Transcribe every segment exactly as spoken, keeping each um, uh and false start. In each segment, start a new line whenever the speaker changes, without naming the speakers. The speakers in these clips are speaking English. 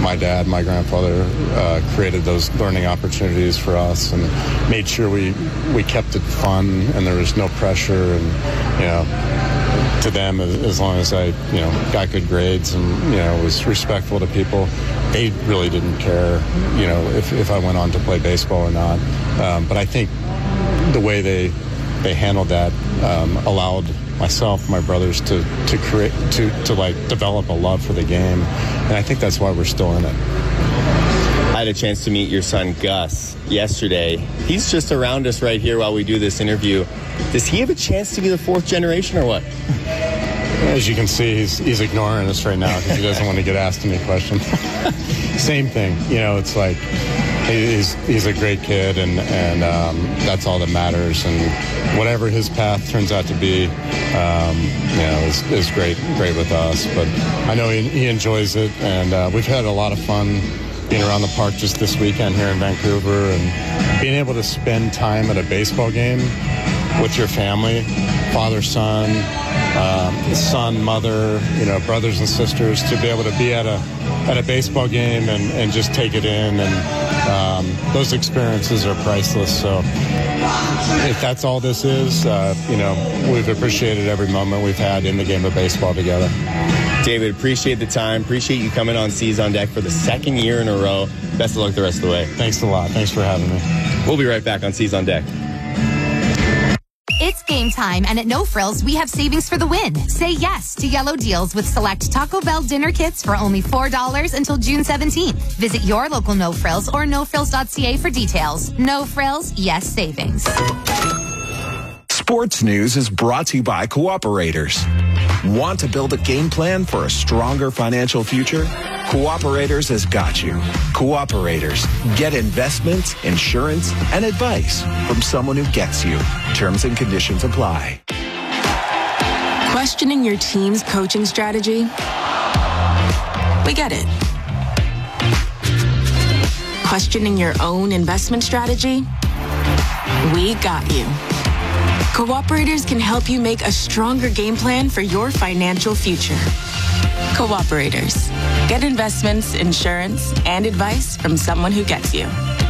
my dad, my grandfather, uh, created those learning opportunities for us and made sure we, we kept it fun and there was no pressure. And, you know, to them, as, as long as I, you know, got good grades and, you know, was respectful to people, they really didn't care, you know, if, if I went on to play baseball or not. Um, but I think the way they they handled that um, allowed myself, my brothers to to create to to like develop a love for the game, and I think that's why we're still in it.
I had a chance to meet your son Gus yesterday. He's just around us right here while we do this interview. Does he have a chance to be the fourth generation or what?
As you can see, he's he's ignoring us right now because he doesn't want to get asked any questions. Same thing, you know. It's like he's he's a great kid, and and um, that's all that matters. And whatever his path turns out to be, um, you know, is is great great with us. But I know he, he enjoys it, and uh, we've had a lot of fun being around the park just this weekend here in Vancouver, and being able to spend time at a baseball game with your family, father, son, um, son, mother, you know, brothers and sisters, to be able to be at a at a baseball game and, and just take it in. And um, those experiences are priceless. So if that's all this is, uh, you know, we've appreciated every moment we've had in the game of baseball together.
David, appreciate the time. Appreciate you coming on C's on Deck for the second year in a row. Best of luck the rest of the way.
Thanks a lot. Thanks for having me.
We'll be right back on C's on Deck.
It's game time, and at No Frills, we have savings for the win. Say yes to yellow deals with select Taco Bell dinner kits for only four dollars until June seventeenth. Visit your local No Frills or no frills dot c a for details. No Frills, yes savings.
Sports News is brought to you by Cooperators. Want to build a game plan for a stronger financial future? Cooperators has got you. Cooperators. Get investments, insurance, and advice from someone who gets you. Terms and conditions apply.
Questioning your team's coaching strategy? We get it. Questioning your own investment strategy? We got you. Cooperators can help you make a stronger game plan for your financial future. Cooperators. Get investments, insurance, and advice from someone who gets you.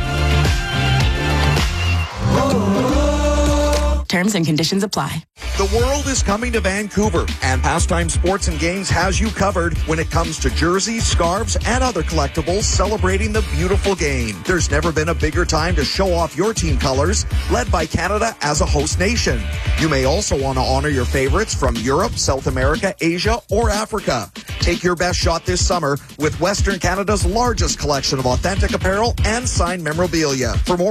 Terms and conditions apply.
The world is coming to Vancouver, and Pastime Sports and Games has you covered when it comes to jerseys, scarves, and other collectibles celebrating the beautiful game. There's never been a bigger time to show off your team colors, led by Canada as a host nation. You may also want to honor your favorites from Europe, South America, Asia, or Africa. Take your best shot this summer with Western Canada's largest collection of authentic apparel and signed memorabilia. For more